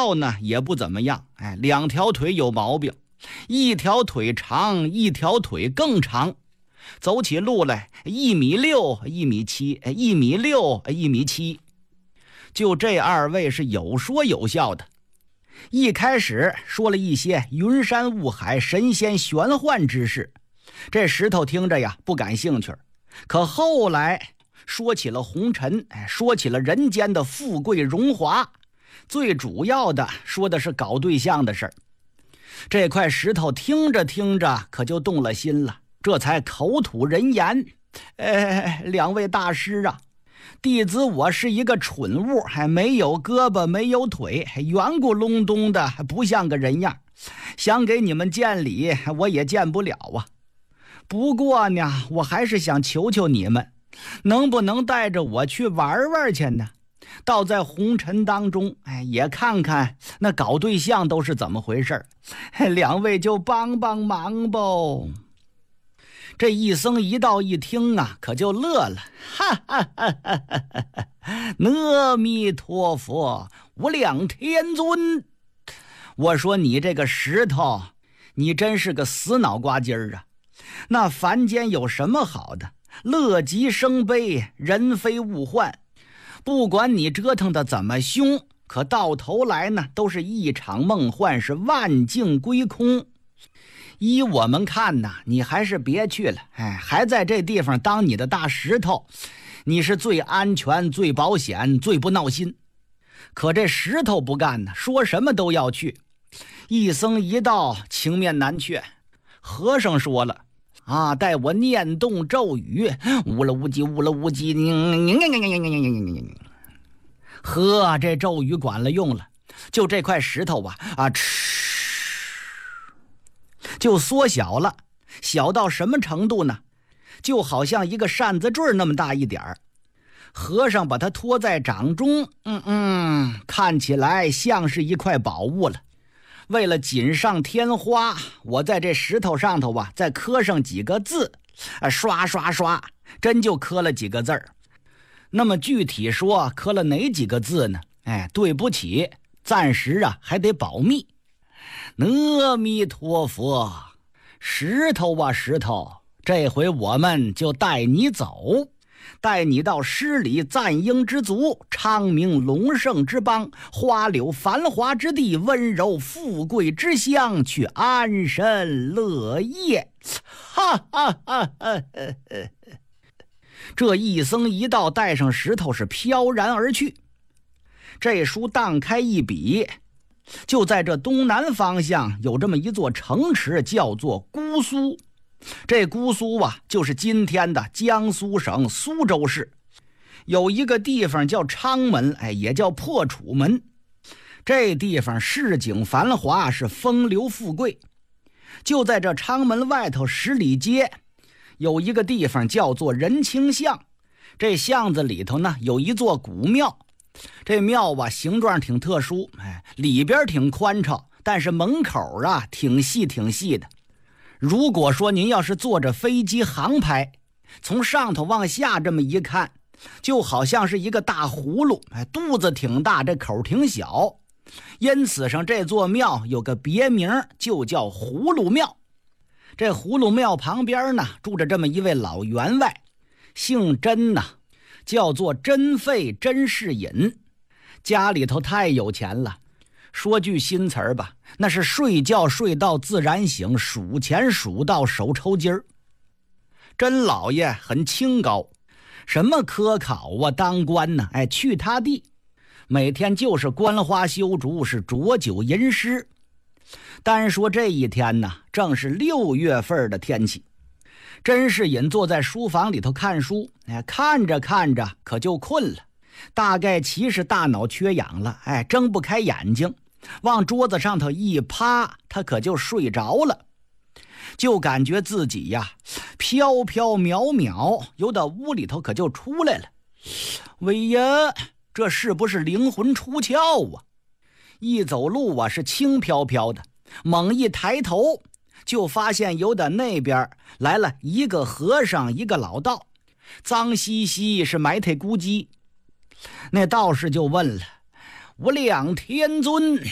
道呢也不怎么样，两条腿有毛病，一条腿长，一条腿更长，走起路来1.6米、1.7米、1.6米、1.7米。就这二位是有说有笑的，一开始说了一些云山雾海、神仙玄幻之事，这石头听着呀不感兴趣，可后来说起了红尘，说起了人间的富贵荣华，最主要的说的是搞对象的事儿。这块石头听着听着可就动了心了，这才口吐人言：两位大师啊，弟子我是一个蠢物，还没有胳膊没有腿，圆咕隆咚的，不像个人样，想给你们见礼我也见不了啊。不过呢，我还是想求求你们，能不能带着我去玩玩去呢？倒在红尘当中，也看看那搞对象都是怎么回事，两位就帮帮忙吧。这一僧一道一听啊，可就乐了，哈哈哈哈哈！阿弥陀佛，无量天尊。我说你这个石头，你真是个死脑瓜筋儿啊！那凡间有什么好的？乐极生悲，人非物换。不管你折腾的怎么凶，可到头来呢，都是一场梦幻，是万境归空。依我们看呢，你还是别去了，还在这地方当你的大石头，你是最安全、最保险、最不闹心。可这石头不干呢，说什么都要去。一僧一道情面难却，和尚说了啊，待我念动咒语，乌了乌叽乌了乌叽，呵，这咒语管了用了，就这块石头就缩小了，小到什么程度呢？就好像一个扇子坠那么大一点儿。和尚把它托在掌中，看起来像是一块宝物了。为了锦上添花，我在这石头上头再刻上几个字，刷刷刷，真就刻了几个字儿。那么具体说刻了哪几个字呢？对不起，暂时还得保密。阿弥陀佛，石头啊石头，这回我们就带你走，带你到诗里赞英之族，昌明隆盛之邦，花柳繁华之地，温柔富贵之乡，去安身乐业。哈哈哈哈！这一僧一道带上石头是飘然而去。这书荡开一笔，就在这东南方向有这么一座城池，叫做姑苏。这姑苏就是今天的江苏省苏州市。有一个地方叫昌门，也叫破楚门。这地方市井繁华，是风流富贵。就在这昌门外头10里街，有一个地方叫做仁清巷。这巷子里头呢，有一座古庙。这庙形状挺特殊，里边挺宽敞，但是门口挺细的。如果说您要是坐着飞机航拍，从上头往下这么一看，就好像是一个大葫芦，肚子挺大，这口挺小。因此上这座庙有个别名，就叫葫芦庙。这葫芦庙旁边呢，住着这么一位老员外，姓甄叫做甄费甄士隐。家里头太有钱了，说句新词儿吧，那是睡觉睡到自然醒，数钱数到手抽筋儿。甄老爷很清高，什么科考当官呢，去他地，每天就是观花修竹，是浊酒吟诗。单说这一天呢，正是6月份的天气。甄士隐坐在书房里头看书，看着看着可就困了，大概其是大脑缺氧了，睁不开眼睛，往桌子上头一趴，他可就睡着了。就感觉自己飘飘渺渺，由到屋里头可就出来了。喂呀，这是不是灵魂出窍啊？一走路是轻飘飘的，猛一抬头就发现由的那边来了一个和尚一个老道，脏兮兮是埋汰咕叽。那道士就问了：无量天尊，